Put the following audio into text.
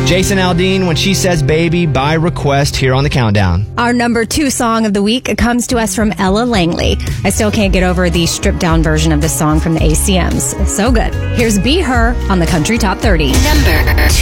Jason Aldean, When She Says Baby, by request here on the Countdown. Our number 2 song of the week comes to us from Ella Langley. I still can't get over the stripped down version of the song from the ACMs. So good. Here's Be Her on the Country Top 30. Number